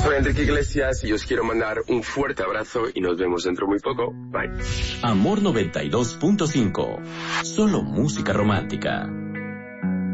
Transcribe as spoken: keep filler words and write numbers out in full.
Soy Enrique Iglesias y os quiero mandar un fuerte abrazo y nos vemos dentro muy poco. Bye. Amor noventa y dos punto cinco. Solo música romántica.